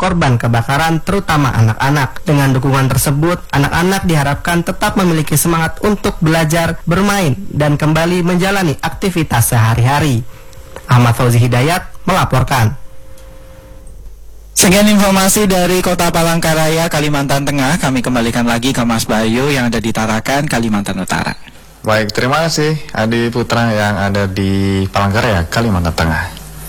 korban kebakaran, terutama anak-anak. Dengan dukungan tersebut, anak-anak diharapkan tetap memiliki semangat untuk belajar, bermain, dan kembali menjalani aktivitas sehari-hari. Ahmad Fauzi Hidayat melaporkan. Sekian informasi dari Kota Palangkaraya, Kalimantan Tengah. Kami kembalikan lagi ke Mas Bayu yang ada di Tarakan, Kalimantan Utara. Baik, terima kasih Adi Putra yang ada di Palangkaraya, Kalimantan Tengah.